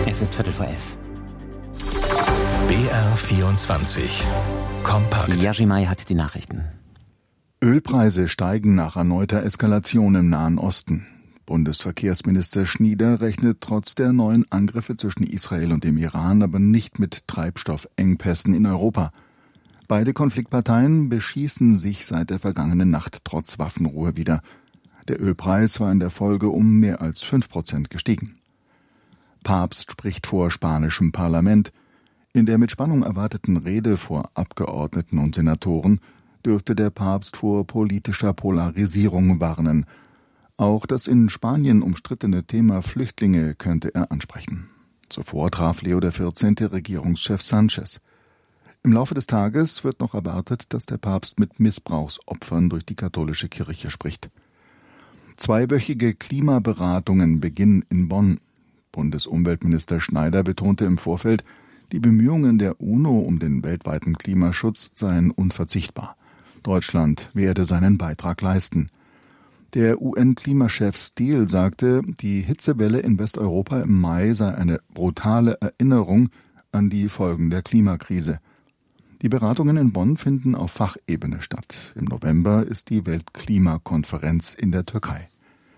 Es ist 11:15. BR24 Kompakt. Yajimai hat die Nachrichten. Ölpreise steigen nach erneuter Eskalation im Nahen Osten. Bundesverkehrsminister Schnieder rechnet trotz der neuen Angriffe zwischen Israel und dem Iran aber nicht mit Treibstoffengpässen in Europa. Beide Konfliktparteien beschießen sich seit der vergangenen Nacht trotz Waffenruhe wieder. Der Ölpreis war in der Folge um mehr als 5% gestiegen. Papst spricht vor spanischem Parlament. In der mit Spannung erwarteten Rede vor Abgeordneten und Senatoren dürfte der Papst vor politischer Polarisierung warnen. Auch das in Spanien umstrittene Thema Flüchtlinge könnte er ansprechen. Zuvor traf Leo XIV. Regierungschef Sanchez. Im Laufe des Tages wird noch erwartet, dass der Papst mit Missbrauchsopfern durch die katholische Kirche spricht. Zweiwöchige Klimaberatungen beginnen in Bonn. Bundesumweltminister Schneider betonte im Vorfeld, die Bemühungen der UNO um den weltweiten Klimaschutz seien unverzichtbar. Deutschland werde seinen Beitrag leisten. Der UN-Klimachef Steele sagte, die Hitzewelle in Westeuropa im Mai sei eine brutale Erinnerung an die Folgen der Klimakrise. Die Beratungen in Bonn finden auf Fachebene statt. Im November ist die Weltklimakonferenz in der Türkei.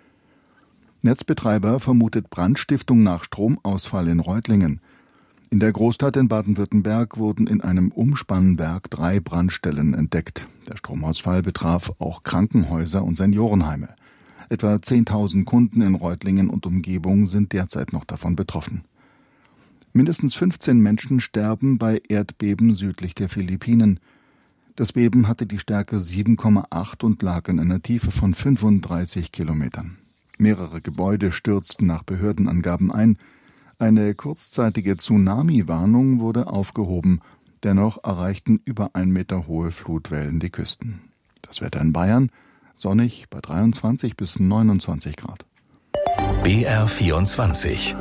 Netzbetreiber vermutet Brandstiftung nach Stromausfall in Reutlingen. In der Großstadt in Baden-Württemberg wurden in einem Umspannwerk 3 Brandstellen entdeckt. Der Stromausfall betraf auch Krankenhäuser und Seniorenheime. Etwa 10.000 Kunden in Reutlingen und Umgebung sind derzeit noch davon betroffen. Mindestens 15 Menschen sterben bei Erdbeben südlich der Philippinen. Das Beben hatte die Stärke 7,8 und lag in einer Tiefe von 35 Kilometern. Mehrere Gebäude stürzten nach Behördenangaben ein. Eine kurzzeitige Tsunami-Warnung wurde aufgehoben. Dennoch erreichten über 1 Meter hohe Flutwellen die Küsten. Das Wetter in Bayern: sonnig bei 23 bis 29 Grad. BR24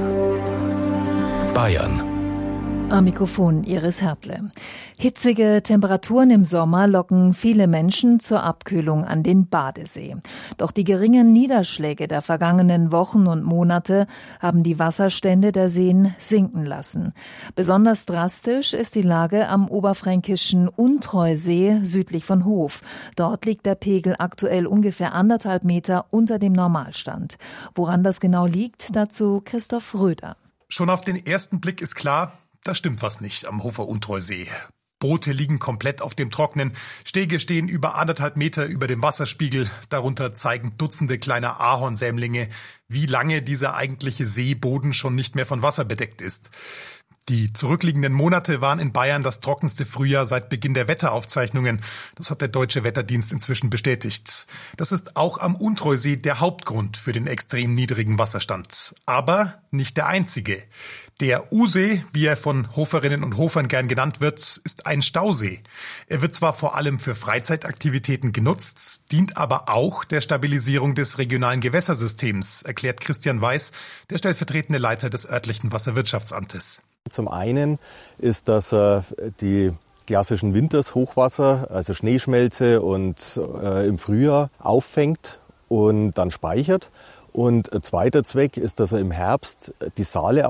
Bayern. Am Mikrofon Iris Hertle. Hitzige Temperaturen im Sommer locken viele Menschen zur Abkühlung an den Badesee. Doch die geringen Niederschläge der vergangenen Wochen und Monate haben die Wasserstände der Seen sinken lassen. Besonders drastisch ist die Lage am oberfränkischen Untreusee südlich von Hof. Dort liegt der Pegel aktuell ungefähr 1,5 Meter unter dem Normalstand. Woran das genau liegt, dazu Christoph Röder. Schon auf den ersten Blick ist klar, da stimmt was nicht am Hofer Untreusee. Boote liegen komplett auf dem Trocknen, Stege stehen über 1,5 Meter über dem Wasserspiegel, darunter zeigen Dutzende kleiner Ahornsämlinge, wie lange dieser eigentliche Seeboden schon nicht mehr von Wasser bedeckt ist. Die zurückliegenden Monate waren in Bayern das trockenste Frühjahr seit Beginn der Wetteraufzeichnungen. Das hat der Deutsche Wetterdienst inzwischen bestätigt. Das ist auch am Untreusee der Hauptgrund für den extrem niedrigen Wasserstand. Aber nicht der einzige. Der Usee, wie er von Hoferinnen und Hofern gern genannt wird, ist ein Stausee. Er wird zwar vor allem für Freizeitaktivitäten genutzt, dient aber auch der Stabilisierung des regionalen Gewässersystems, erklärt Christian Weiß, der stellvertretende Leiter des örtlichen Wasserwirtschaftsamtes. Zum einen ist das die klassischen Wintershochwasser, also Schneeschmelze und im Frühjahr auffängt und dann speichert. Und ein zweiter Zweck ist, dass er im Herbst die Saale